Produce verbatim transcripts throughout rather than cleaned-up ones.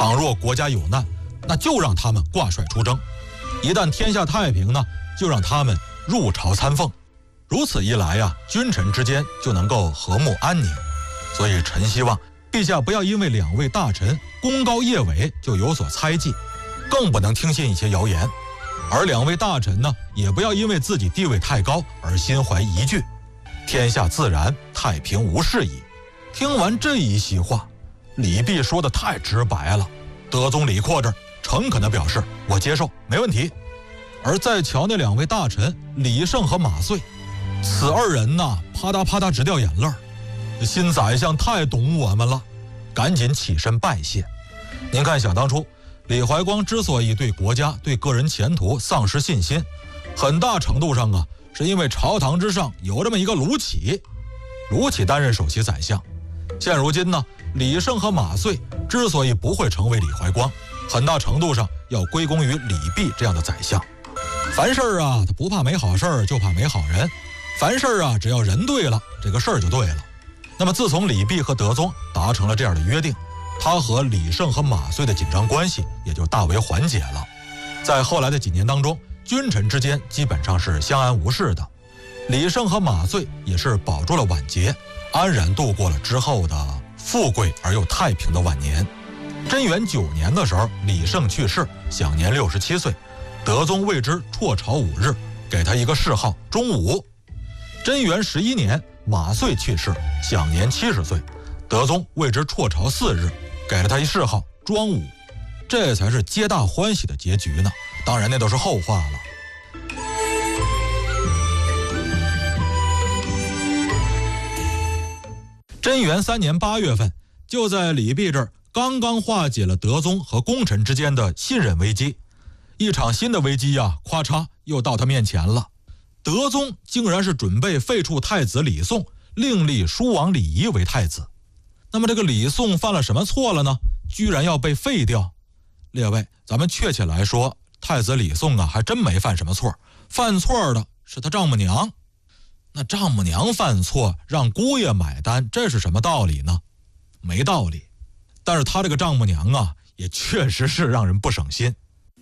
倘若国家有难，那就让他们挂帅出征；一旦天下太平呢，就让他们入朝参奉。如此一来呀，君臣之间就能够和睦安宁。所以臣希望陛下不要因为两位大臣功高业伟就有所猜忌，更不能听信一些谣言。而两位大臣呢，也不要因为自己地位太高而心怀疑惧。天下自然太平无事矣。听完这一席话，李泌说的太直白了。德宗李阔这儿诚恳地表示，我接受，没问题。而再瞧那两位大臣李胜和马遂，此二人呐，啪嗒啪嗒直掉眼泪儿。新宰相太懂我们了，赶紧起身拜谢。您看，想当初李怀光之所以对国家对个人前途丧失信心，很大程度上啊，是因为朝堂之上有这么一个卢杞。卢杞担任首席宰相，现如今呢，李胜和马遂之所以不会成为李怀光，很大程度上要归功于李泌这样的宰相。凡事啊，他不怕没好事，就怕没好人。凡事啊，只要人对了，这个事儿就对了。那么自从李泌和德宗达成了这样的约定，他和李胜和马遂的紧张关系也就大为缓解了。在后来的几年当中，君臣之间基本上是相安无事的。李胜和马遂也是保住了晚节，安然度过了之后的富贵而又太平的晚年。贞元九年的时候，李胜去世，享年六十七岁，德宗为之辍朝五日，给他一个谥号忠武。贞元十一年，马遂去世，享年七十岁，德宗为之辍朝四日，给了他一谥号庄武。这才是皆大欢喜的结局呢。当然那都是后话了。贞元三年八月份，就在李泌这儿刚刚化解了德宗和功臣之间的信任危机，一场新的危机呀、啊，咔嚓又到他面前了。德宗竟然是准备废黜太子李诵，另立叔王李仪为太子。那么这个李诵犯了什么错了呢？居然要被废掉？列位，咱们确切来说，太子李诵啊，还真没犯什么错，犯错的是他丈母娘。那丈母娘犯错，让姑爷买单，这是什么道理呢？没道理。但是他这个丈母娘啊，也确实是让人不省心。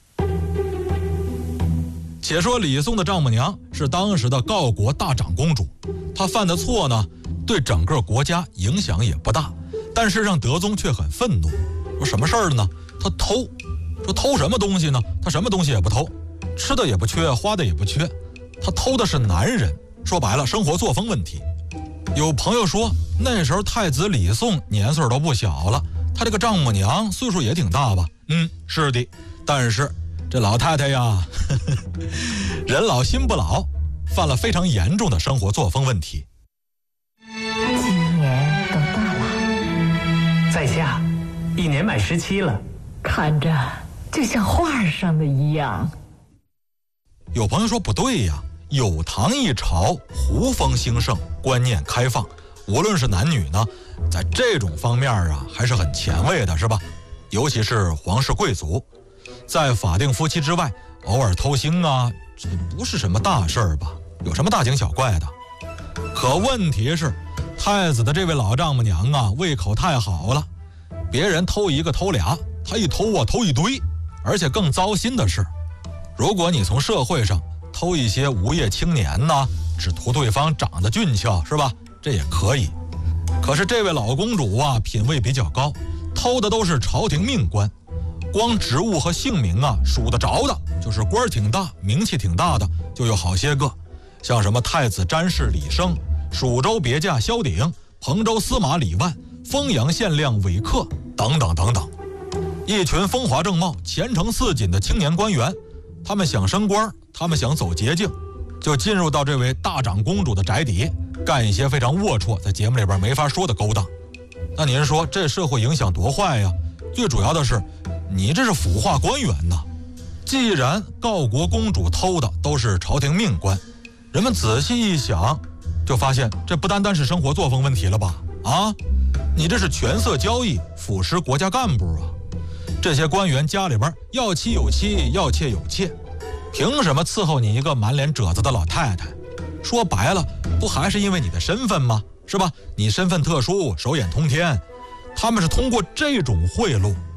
且说李诵的丈母娘是当时的郜国大长公主，她犯的错呢，对整个国家影响也不大，但是让德宗却很愤怒。说什么事儿呢？她偷。说偷什么东西呢？她什么东西也不偷，吃的也不缺，花的也不缺，她偷的是男人。说白了，生活作风问题。有朋友说，那时候太子李诵年岁都不小了，他这个丈母娘岁数也挺大吧？嗯，是的。但是这老太太呀，呵呵，人老心不老，犯了非常严重的生活作风问题。 今年多大了？ 在下一年满十七了， 看着就像画上的一样。 有朋友说不对呀，有唐一朝，胡风兴盛，观念开放，无论是男女呢，在这种方面啊，还是很前卫的，是吧？尤其是皇室贵族，在法定夫妻之外，偶尔偷腥啊，这不是什么大事儿吧？有什么大惊小怪的？可问题是，太子的这位老丈母娘啊，胃口太好了，别人偷一个偷俩，他一偷啊偷一堆。而且更糟心的是，如果你从社会上偷一些无业青年呢，只图对方长得俊俏，是吧？这也可以。可是这位老公主啊，品位比较高，偷的都是朝廷命官，光职务和姓名啊数得着的，就是官儿挺大、名气挺大的，就有好些个，像什么太子詹事李生、蜀州别驾萧鼎、彭州司马李万、丰阳县令韦克等等等等，一群风华正茂、前程似锦的青年官员，他们想升官，他们想走捷径，就进入到这位大长公主的宅邸，干一些非常龌龊，在节目里边没法说的勾当。那您说这社会影响多坏呀？最主要的是，你这是腐化官员呐！既然郜国公主偷的都是朝廷命官，人们仔细一想，就发现这不单单是生活作风问题了吧？啊，你这是权色交易，腐蚀国家干部啊！这些官员家里边要妻有妻，要妾有妾，凭什么伺候你一个满脸褶子的老太太？说白了，不还是因为你的身份吗？是吧？你身份特殊，手眼通天，他们是通过这种贿赂，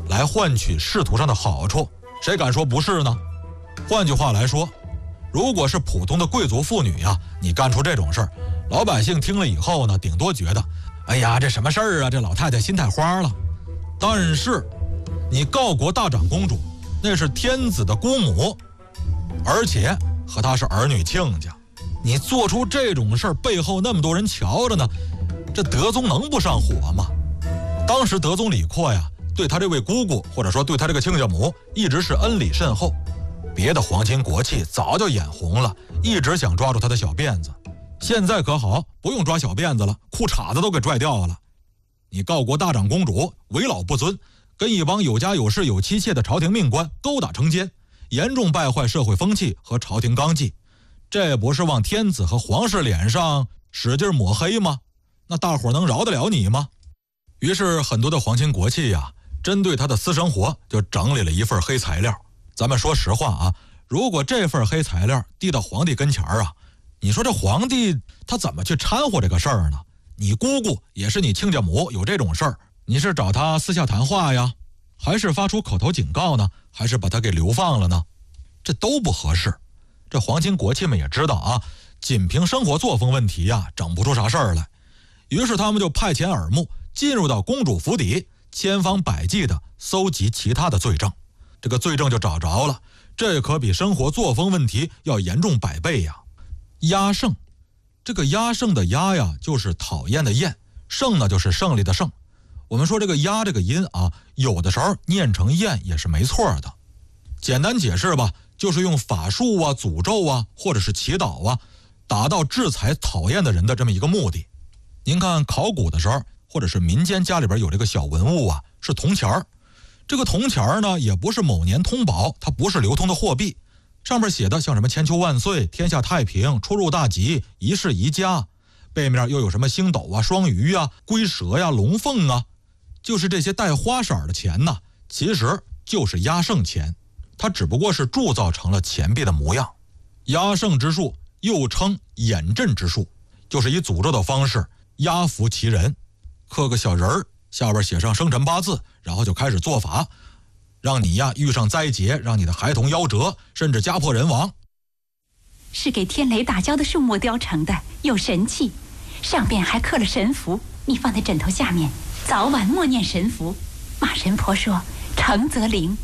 来换取仕途上的好处，谁敢说不是呢？换句话来说，如果是普通的贵族妇女呀，你干出这种事儿，老百姓听了以后呢，顶多觉得，哎呀，这什么事儿啊？这老太太心太花了。但是，你告国大长公主，那是天子的姑母，而且和她是儿女亲家，你做出这种事儿，背后那么多人瞧着呢，这德宗能不上火吗？当时德宗李阔呀，对他这位姑姑，或者说对他这个亲家母，一直是恩礼甚厚。别的皇亲国戚早就眼红了，一直想抓住他的小辫子。现在可好，不用抓小辫子了，裤衩子都给拽掉了。你告国大长公主为老不尊，跟一帮有家有室有妻妾的朝廷命官勾打成奸，严重败坏社会风气和朝廷纲纪，这不是往天子和皇室脸上使劲抹黑吗？那大伙能饶得了你吗？于是很多的皇亲国戚呀，针对他的私生活就整理了一份黑材料。咱们说实话啊，如果这份黑材料递到皇帝跟前儿啊，你说这皇帝他怎么去掺和这个事儿呢？你姑姑也是你亲家母，有这种事儿，你是找他私下谈话呀，还是发出口头警告呢？还是把他给流放了呢？这都不合适。这皇亲国戚们也知道啊，仅凭生活作风问题呀，整不出啥事儿来。于是他们就派遣耳目进入到公主府邸，千方百计的搜集其他的罪证。这个罪证就找着了，这可比生活作风问题要严重百倍呀。压胜，这个压胜的压呀，就是讨厌的厌，胜呢就是胜利的胜。我们说这个压这个音啊，有的时候念成厌也是没错的。简单解释吧，就是用法术啊、诅咒啊，或者是祈祷啊，达到制裁讨厌的人的这么一个目的。您看考古的时候，或者是民间家里边有这个小文物啊，是铜钱儿。这个铜钱儿呢，也不是某年通宝，它不是流通的货币，上面写的像什么千秋万岁、天下太平、出入大吉、一世宜家，背面又有什么星斗啊、双鱼啊、龟蛇呀、龙凤啊，就是这些带花色的钱呢，其实就是压胜钱，它只不过是铸造成了钱币的模样。压胜之术又称掩阵之术，就是以诅咒的方式压服其人，刻个小人儿，下边写上生辰八字，然后就开始做法，让你呀遇上灾劫，让你的孩童夭折，甚至家破人亡。 是给天雷打醮的树木雕成的，有神气，上边还刻了神符，你放在枕头下面，早晚默念神符，马神婆说成则灵。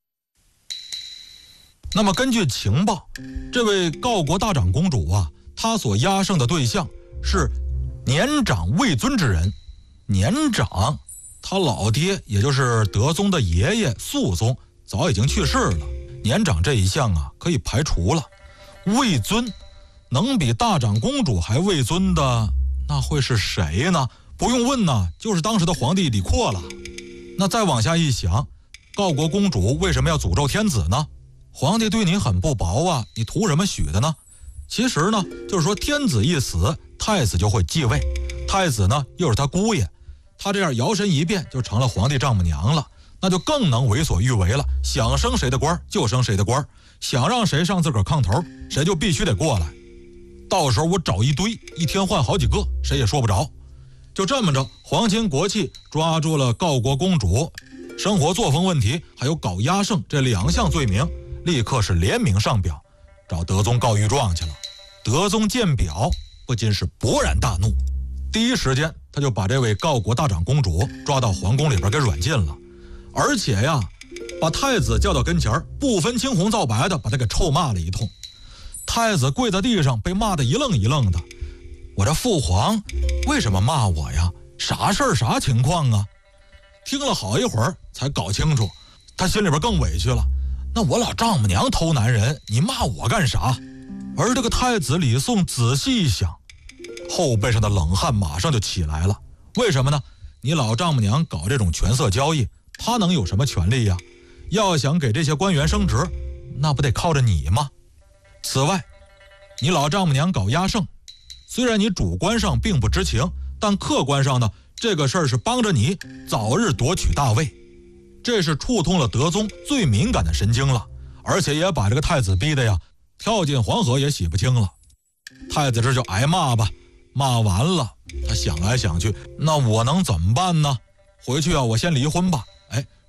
那么根据情报，这位告国大长公主啊，她所压胜的对象是年长位尊之人。年长，他老爹也就是德宗的爷爷肃宗早已经去世了，年长这一项啊可以排除了。位尊，能比大长公主还位尊的，那会是谁呢？不用问呢，就是当时的皇帝李阔了。那再往下一想，告国公主为什么要诅咒天子呢？皇帝对你很不薄啊，你图什么许的呢？其实呢，就是说天子一死，太子就会继位，太子呢又是他姑爷，他这样摇身一变就成了皇帝丈母娘了，那就更能为所欲为了，想升谁的官就升谁的官，想让谁上自个儿炕头，谁就必须得过来。到时候我找一堆，一天换好几个，谁也说不着。就这么着，皇亲国戚抓住了告国公主生活作风问题还有搞压胜这两项罪名，立刻是联名上表找德宗告御状去了。德宗见表不禁是勃然大怒，第一时间他就把这位告国大长公主抓到皇宫里边给软禁了，而且呀把太子叫到跟前，不分青红皂白的把他给臭骂了一通。太子跪在地上被骂得一愣一愣的，我这父皇为什么骂我呀？啥事儿啥情况啊？听了好一会儿才搞清楚，他心里边更委屈了，那我老丈母娘偷男人，你骂我干啥？而这个太子李诵仔细一想，后背上的冷汗马上就起来了。为什么呢？你老丈母娘搞这种权色交易，她能有什么权利呀？要想给这些官员升职，那不得靠着你吗？此外，你老丈母娘搞压胜，虽然你主观上并不知情，但客观上呢，这个事儿是帮着你早日夺取大位，这是触痛了德宗最敏感的神经了，而且也把这个太子逼得呀跳进黄河也洗不清了。太子这就挨骂吧，骂完了他想来想去，那我能怎么办呢？回去啊我先离婚吧。哎，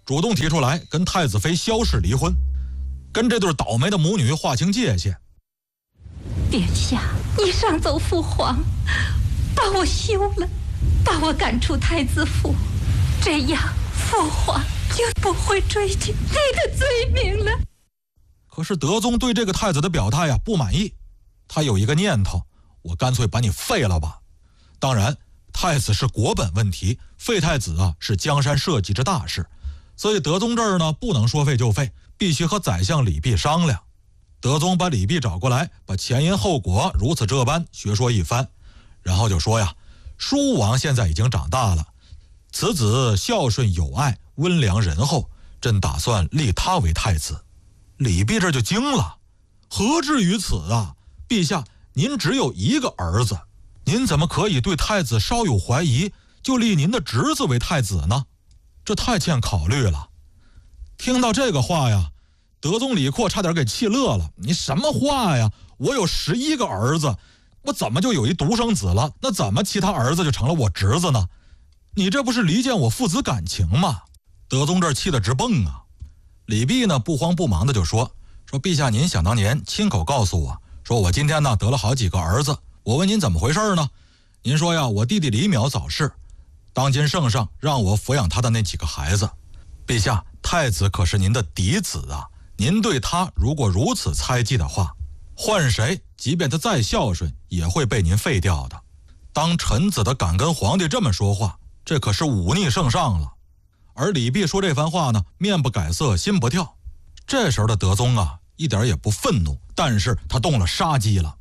主动提出来跟太子妃萧氏离婚，跟这对倒霉的母女划清界限。 殿下，你上奏父皇，把我休了，把我赶出太子府，这样父皇就不会追究你的罪名了。 可是德宗对这个太子的表态呀不满意，他有一个念头，我干脆把你废了吧。当然，太子是国本问题，废太子啊是江山社稷之大事，所以德宗这儿呢不能说废就废，必须和宰相李泌商量。德宗把李泌找过来，把前因后果如此这般学说一番，然后就说呀，叔王现在已经长大了，此子孝顺有爱，温良仁厚，朕打算立他为太子。李泌这就惊了，何至于此啊？陛下，您只有一个儿子，您怎么可以对太子稍有怀疑就立您的侄子为太子呢？这太欠考虑了。听到这个话呀，德宗李阔差点给气乐了。你什么话呀？我有十一个儿子，我怎么就有一独生子了？那怎么其他儿子就成了我侄子呢？你这不是离间我父子感情吗？德宗这气得直蹦啊。李泌呢不慌不忙的就说说陛下，您想当年亲口告诉我说我今天呢得了好几个儿子，我问您怎么回事呢？您说呀，我弟弟李淼早逝，当今圣上让我抚养他的那几个孩子。陛下，太子可是您的嫡子啊，您对他如果如此猜忌的话，换谁即便他再孝顺也会被您废掉的。当臣子的敢跟皇帝这么说话，这可是忤逆圣上了。而李泌说这番话呢，面不改色心不跳。这时候的德宗啊一点也不愤怒，但是他动了杀机了。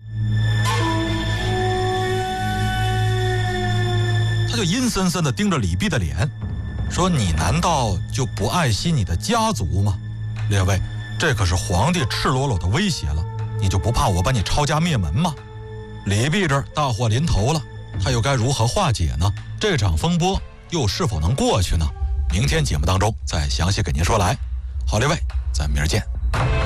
他就阴森森地盯着李泌的脸，说，你难道就不爱惜你的家族吗？列位，这可是皇帝赤裸裸的威胁了，你就不怕我把你抄家灭门吗？李泌这儿大祸临头了，他又该如何化解呢？这场风波又是否能过去呢？明天节目当中再详细给您说来。好，列位，咱明儿见。